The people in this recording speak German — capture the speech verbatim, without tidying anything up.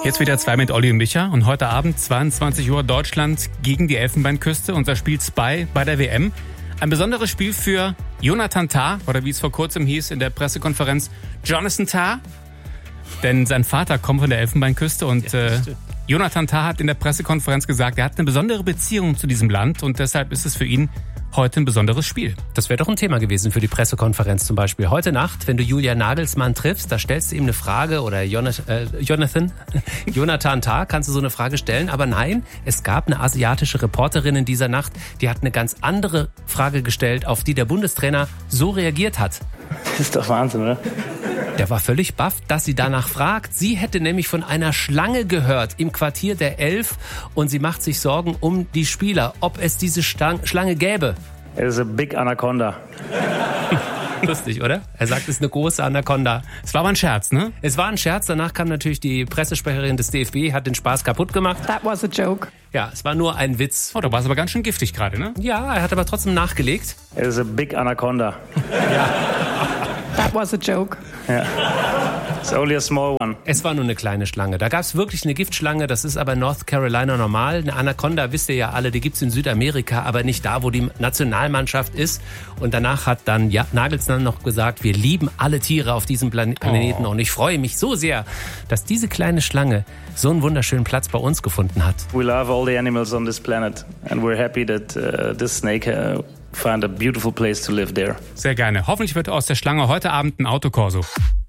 Jetzt wieder zwei mit Olli und Micha und heute Abend zweiundzwanzig Uhr Deutschland gegen die Elfenbeinküste. Unser Spiel Spy bei der W M. Ein besonderes Spiel für Jonathan Tah, oder wie es vor kurzem hieß in der Pressekonferenz, Jonathan Tah. Denn sein Vater kommt von der Elfenbeinküste und äh, Jonathan Tah hat in der Pressekonferenz gesagt, er hat eine besondere Beziehung zu diesem Land und deshalb ist es für ihn heute ein besonderes Spiel. Das wäre doch ein Thema gewesen für die Pressekonferenz zum Beispiel. Heute Nacht, wenn du Julian Nagelsmann triffst, da stellst du ihm eine Frage oder Jonathan, äh, Jonathan, Jonathan Tah, kannst du so eine Frage stellen. Aber nein, es gab eine asiatische Reporterin in dieser Nacht, die hat eine ganz andere Frage gestellt, auf die der Bundestrainer so reagiert hat. Das ist doch Wahnsinn, oder? Der war völlig baff, dass sie danach fragt. Sie hätte nämlich von einer Schlange gehört im Quartier der Elf und sie macht sich Sorgen um die Spieler, ob es diese Stang- Schlange gäbe. It is a big anaconda. Lustig, oder? Er sagt, es ist eine große Anaconda. Es war aber ein Scherz, ne? Es war ein Scherz. Danach kam natürlich die Pressesprecherin des D F B, hat den Spaß kaputt gemacht. That was a joke. Ja, es war nur ein Witz. Oh, da war es aber ganz schön giftig gerade, ne? Ja, er hat aber trotzdem nachgelegt. It is a big anaconda. That was a joke. Yeah. It's only a small one. Es war nur eine kleine Schlange. Da gab es wirklich eine Giftschlange, das ist aber in North Carolina normal. Eine Anaconda, wisst ihr ja alle, die gibt's in Südamerika, aber nicht da, wo die Nationalmannschaft ist. Und danach hat dann ja, Nagelsmann noch gesagt, wir lieben alle Tiere auf diesem Plan- Planeten. Oh. Und ich freue mich so sehr, dass diese kleine Schlange so einen wunderschönen Platz bei uns gefunden hat. We love all the animals on this planet and we're happy that uh, this snake uh, found a beautiful place to live there. Sehr gerne. Hoffentlich wird aus der Schlange heute Abend ein Autokorso.